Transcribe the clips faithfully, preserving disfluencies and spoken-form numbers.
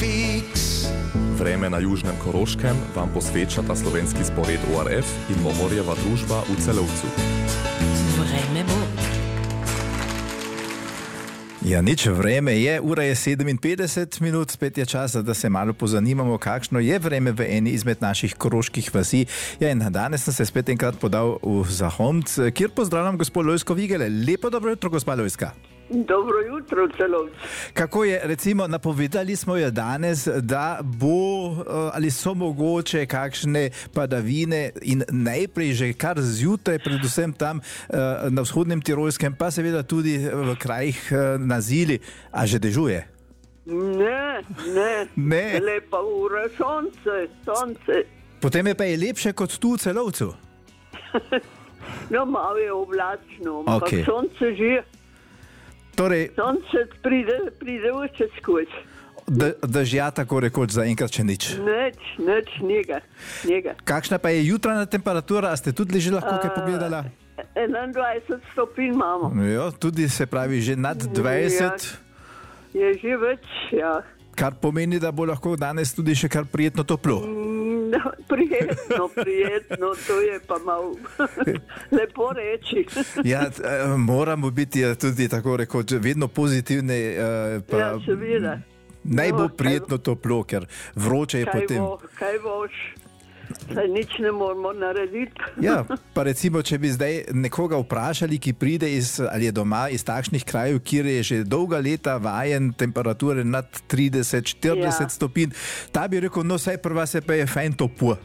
Fiks. Vreme na južnem Koroškem vam posvečata slovenski spored O R F in Mohorjeva družba v Celovcu. Vreme bo. Ja, nič, vreme je, ura je sedeminpetdeset minut, spet je čas, da se malo pozanimamo, kakšno je vreme v eni izmed naših koroških vasi. Ja, in danes sem se spet enkrat podal v Zahomc, kjer pozdravljam gospod Lojzko Vigele. Lepo dobro jutro, gospa Lojzka. Dobro jutro, Celovc. Kako je, recimo, napovedali smo jo danes, da bo ali so mogoče kakšne padavine in najprej že kar zjutraj, predvsem tam na vzhodnem Tirolskem, pa seveda tudi v krajih na Zili. A že dežuje? Ne, ne, ne. Lepa ura, sonce, sonce. Potem je pa je lepše kot tu v Celovcu. No, malo je oblačno, ampak Okay. sonce že. Torej, Sonce pride, pride vse skozi. d- dežja tako rekoč zaenkrat še nič. Nič, nič, njega, njega. Kakšna pa je jutranja temperatura? A ste tudi že lahko kaj pogledala? enaindvajset stopinj imamo. Jo, tudi se pravi že nad dvajset, Je že več, ja. kar pomeni, da bo lahko danes tudi še kar prijetno toplo. No, prijetno, prijetno, to je pa malo lepo reči. Ja, t- eh, moramo biti eh, tudi tako rekoč vedno pozitivni. eh, Pa Ja, seveda. naj bo No, kaj- prijetno toplo, ker vroče je Kaj potem. bo, kaj boš? Saj nič ne moramo narediti. Ja, pa recimo, če bi zdaj nekoga vprašali, ki pride iz, ali je doma iz takšnih krajev, kjer je že dolga leta vajen temperature nad trideset, štirideset Ja. stopinj, ta bi rekel, no saj prva se pa je fajn toplo.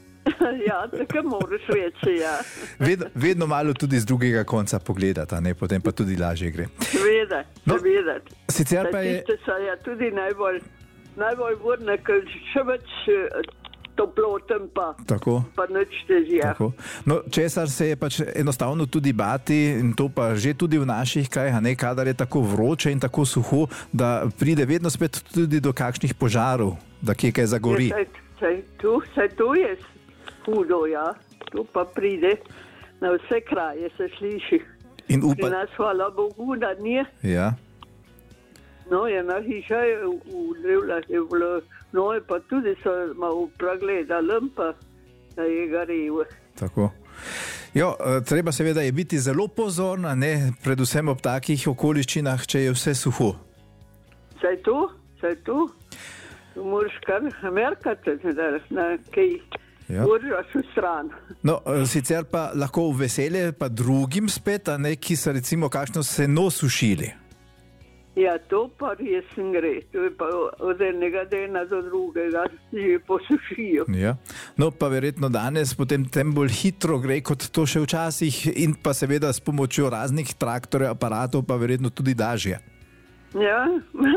Ja, tako moraš reči, ja. Vedno, vedno malo tudi z drugega konca pogledati, a ne, potem pa tudi lažje gre. Seveda, No, seveda. sicer pa je- Tiste so ja tudi najbolj, najbolj vodne, ker še več eh, toplotem pa, Tako. pa nič težja. Tako. No, česar se je pač enostavno tudi bati, in to pa že tudi v naših krajih, a ne, kadar je tako vroče in tako suho, da pride vedno spet tudi do kakšnih požarov, da kje kaj zagori. Ja, saj, saj, tu, saj tu je hudo, ja. Tu pa pride na vse kraje, se sliši. In Pri upa, nas, hvala Bogu, da ni. ja, No, ena hiša je v, v Drevljah je bilo, no, je pa tudi so malo pregledali, pa da je garevo. tako. Jo, eh, treba seveda je biti zelo pozorna, ne, predvsem ob takih okoliščinah, če je vse suho. Saj tu, saj tu. Tu moraš kar merkati, da na kaj Ja. vržaš v stran. No, eh, sicer pa lahko v veselje pa drugim spet, a ne, ki so recimo kakšno seno sušili. Ja, to pa res ne gre. To je pa od enega dena do drugega, že posušijo. Ja. No, pa verjetno danes potem tem bolj hitro gre, kot to še včasih, in pa seveda s pomočjo raznih traktorjev, aparatov, pa verjetno tudi dažje. Ja,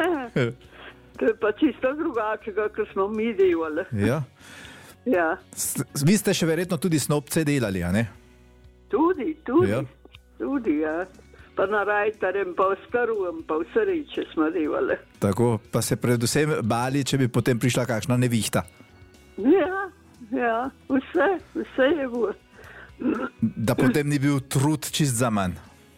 to je pa čisto drugačega, kot smo mi delali. Ja. Ja, S- Vi ste še verjetno tudi snopce delali, a ne? tudi, tudi, Ja. tudi, ja. Pa na rajtarem, pa v starujem, pa v sreče smo delali. Tako, pa se predvsem bali, če bi potem prišla kakšna nevihta. Ja, ja, vse, vse je bilo. Da potem ni bil trud čist za manj.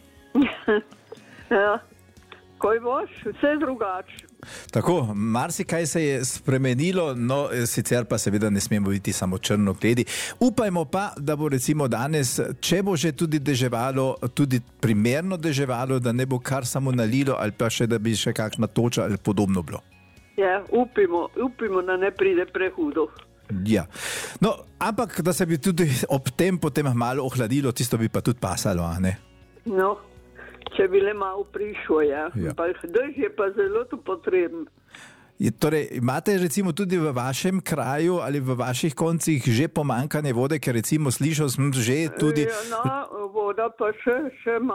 Ja, kaj boš, vse drugače. Tako, marsikaj se je spremenilo, no sicer pa seveda ne smemo biti samo črnogledi. Upajmo pa, da bo recimo danes, če bo že tudi deževalo, tudi primerno deževalo, da ne bo kar samo nalilo ali pa še, da bi še kakšna toča ali podobno bilo. Ja, upimo, upimo, da ne pride prehudo. Ja. No, ampak da se bi tudi ob tem potem malo ohladilo, tisto bi pa tudi pasalo, a ne? No, če bi le malo prišlo, ja. Ja. Pa dež je pa zelo tu potreben. Je, torej, imate recimo tudi v vašem kraju ali v vaših koncih že pomankanje vode, ker recimo slišal sem že tudi... Ja, no, voda pa še, še